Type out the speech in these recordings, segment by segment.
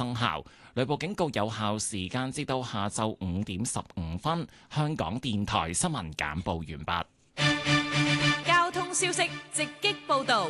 生效，雷暴警告有效時間至到下晝5:15。香港電台新聞簡報完畢。 交通消息直擊報導。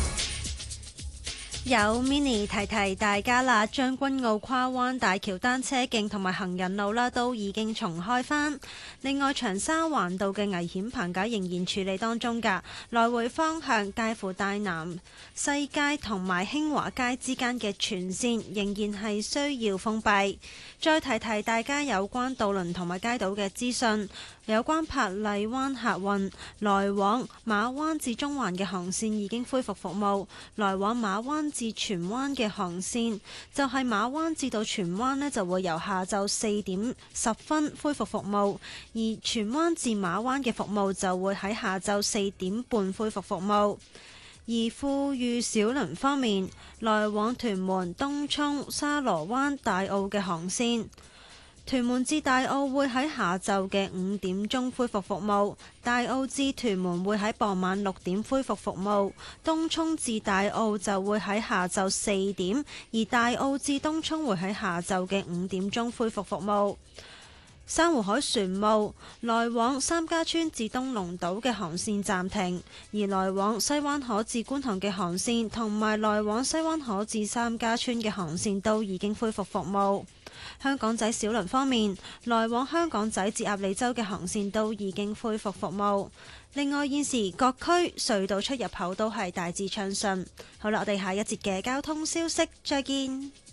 有 Mini 提提大家啦，將軍澳跨灣大橋單車徑同埋行人路啦，都已經重開返。另外，長沙灣道嘅危險棚架仍然處理當中㗎，來回方向介乎大南西街同埋興華街之間嘅全線仍然係需要封閉。再提提大家有關渡輪同埋街渡嘅資訊。有關珀麗灣客運來往馬灣至中環嘅航線已經恢復服務，來往馬灣至荃灣嘅航線就係馬灣至到荃灣呢，就會由下晝4:10恢復服務，而荃灣至馬灣嘅服務就會喺下晝4:30恢復服務。而富裕小輪方面，來往屯門、東涌、沙螺灣、大澳嘅航線，屯門至大澳會喺下晝嘅5點恢復服務，大澳至屯門會喺傍晚6點恢復服務，東涌至大澳就會喺下晝4點，而大澳至東涌會喺下晝嘅5點恢復服務。珊瑚海船務來往三家村至東龍島嘅航線暫停，而來往西灣河至觀塘嘅航線同埋來往西灣河至三家村嘅航線都已經恢復服務。香港仔小輪方面，來往香港仔至鴨脷洲嘅航線都已經恢復服務。另外，現時各區隧道出入口都係大致暢順。好啦，我哋下一節嘅交通消息再見。